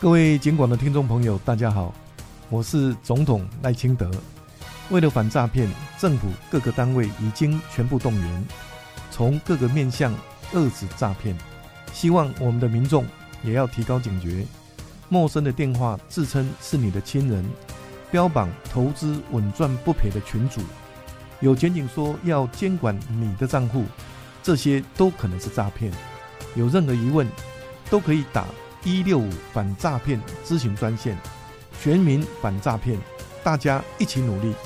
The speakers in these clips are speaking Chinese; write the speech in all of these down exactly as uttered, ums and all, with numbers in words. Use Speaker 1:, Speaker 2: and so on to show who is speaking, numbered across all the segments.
Speaker 1: 各位警广的听众朋友大家好，我是总统赖清德。为了反诈骗，政府各个单位已经全部动员，从各个面向遏止诈骗，希望我们的民众也要提高警觉。陌生的电话自称是你的亲人，标榜投资稳赚不赔的群组，有检警说要监管你的账户，这些都可能是诈骗。有任何疑问都可以打一六五反诈骗咨询专线，全民反诈骗，大家一起努力。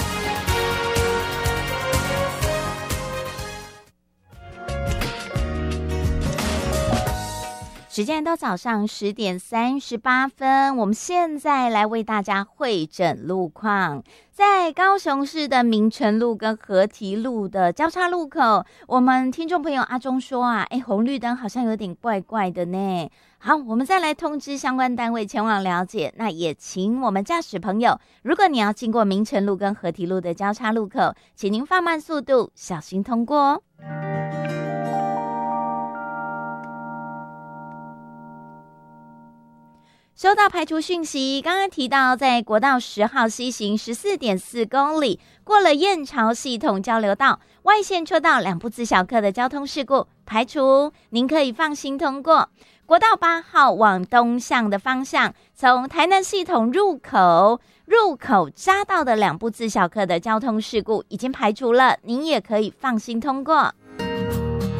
Speaker 2: 时间到早上十点三十八分，我们现在来为大家汇整路况。在高雄市的明诚路跟河堤路的交叉路口，我们听众朋友阿忠说啊，哎，红绿灯好像有点怪怪的呢。好，我们再来通知相关单位前往了解。那也请我们驾驶朋友，如果你要经过明诚路跟河堤路的交叉路口，请您放慢速度，小心通过哦。收到排除讯息，刚刚提到在国道十号西行 十四点四公里，过了燕巢系统交流道外线车道两部自小客的交通事故排除，您可以放心通过。国道八号往东向的方向，从台南系统入口入口匝道的两部自小客的交通事故已经排除了，您也可以放心通过。